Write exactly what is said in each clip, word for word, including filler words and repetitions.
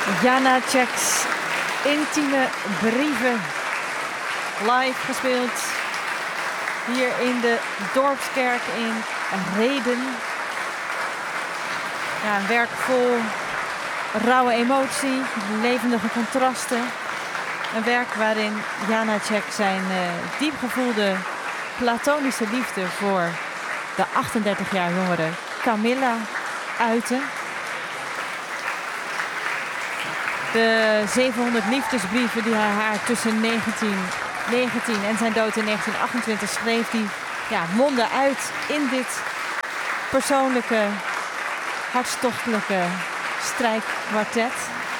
Janáček's intieme brieven. Live gespeeld hier in de Dorpskerk in Rheden. Ja, een werk vol rauwe emotie, levendige contrasten. Een werk waarin Janáček zijn uh, diepgevoelde platonische liefde voor de achtendertig jaar jongere Kamila uitte. De zevenhonderd liefdesbrieven die hij haar tussen negentien negentien en zijn dood in negentien achtentwintig schreef, die ja, monden uit in dit persoonlijke, hartstochtelijke strijkkwartet.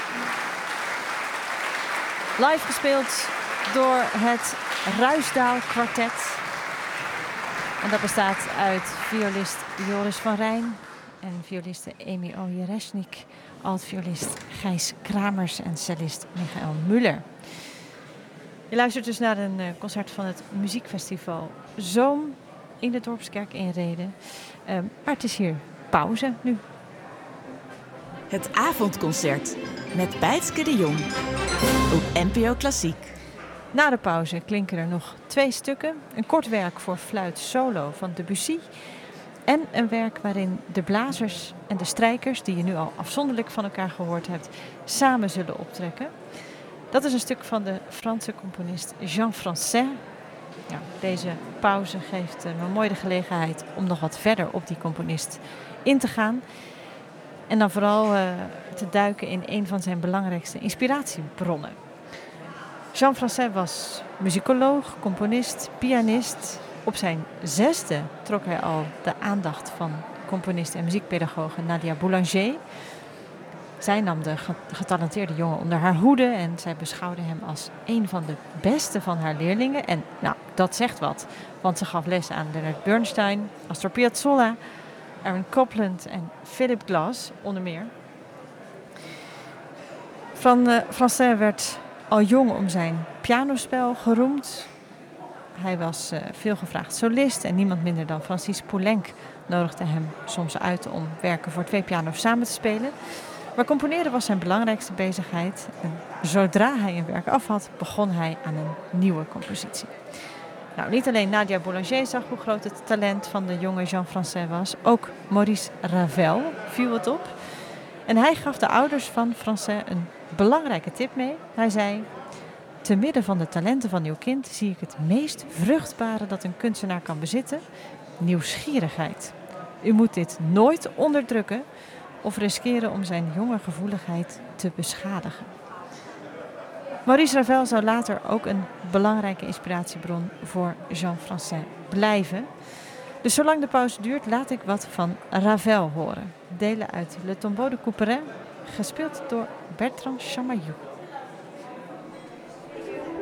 Live gespeeld door het Ruisdaal Kwartet. En dat bestaat uit violist Joris van Rijn en violiste Amy Ojeresnik, altviolist Gijs Kramers en cellist Michael Muller. Je luistert dus naar een uh, concert van het muziekfestival Zoom in de Dorpskerk in Rheden. Uh, maar het is hier pauze nu. Het avondconcert met Bijtske de Jong op N P O Klassiek. Na de pauze klinken er nog twee stukken. Een kort werk voor fluit solo van Debussy. En een werk waarin de blazers en de strijkers, die je nu al afzonderlijk van elkaar gehoord hebt, samen zullen optrekken. Dat is een stuk van de Franse componist Jean Francaix. Ja, deze pauze geeft uh, me mooi de gelegenheid om nog wat verder op die componist in te gaan. En dan vooral uh, te duiken in een van zijn belangrijkste inspiratiebronnen. Jean Francaix was muzikoloog, componist, pianist. Op zijn zesde trok hij al de aandacht van componist en muziekpedagoge Nadia Boulanger. Zij nam de getalenteerde jongen onder haar hoede en zij beschouwde hem als een van de beste van haar leerlingen. En nou, dat zegt wat, want ze gaf les aan Leonard Bernstein, Astor Piazzolla, Aaron Copland en Philip Glass onder meer. Van uh, Francaix werd al jong om zijn pianospel geroemd. Hij was uh, veelgevraagd solist en niemand minder dan Francis Poulenc nodigde hem soms uit om werken voor twee piano's samen te spelen. Maar componeren was zijn belangrijkste bezigheid. En zodra hij een werk af had, begon hij aan een nieuwe compositie. Nou, niet alleen Nadia Boulanger zag hoe groot het talent van de jonge Jean Francaix was. Ook Maurice Ravel viel het op. En hij gaf de ouders van Francaix een belangrijke tip mee. Hij zei: te midden van de talenten van uw kind zie ik het meest vruchtbare dat een kunstenaar kan bezitten: nieuwsgierigheid. U moet dit nooit onderdrukken of riskeren om zijn jonge gevoeligheid te beschadigen. Maurice Ravel zou later ook een belangrijke inspiratiebron voor Jean Francaix blijven. Dus zolang de pauze duurt, laat ik wat van Ravel horen. Delen uit Le Tombeau de Couperin, gespeeld door Bertrand Chamayou.